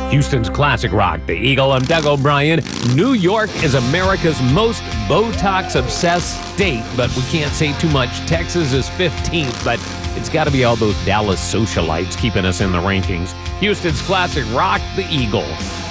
Houston's classic rock, the Eagle. I'm Doug O'Brien. New York is America's most Botox-obsessed state, but we can't say too much. Texas is 15th, but it's got to be all those Dallas socialites keeping us in the rankings. Houston's classic rock, the Eagle.